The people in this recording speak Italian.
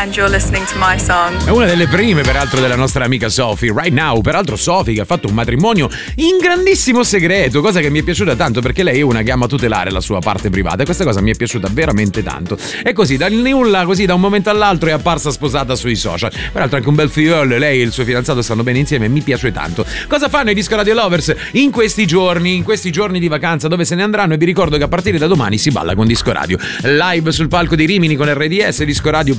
and you're listening to my song. È una delle prime, peraltro, della nostra amica Sophie, Right Now. Peraltro Sophie che ha fatto un matrimonio in grandissimo segreto, cosa che mi è piaciuta tanto perché lei è una che ama tutelare la sua parte privata e questa cosa mi è piaciuta veramente tanto. E così, dal nulla, così da un momento all'altro è apparsa sposata sui social. Peraltro anche un bel figliolo, lei e il suo fidanzato stanno bene insieme e mi piace tanto. Cosa fanno i Disco Radio Lovers in questi giorni di vacanza, dove se ne andranno? E vi ricordo che a partire da domani si balla con Disco Radio live sul palco di Rimini con RDS, Disco Radio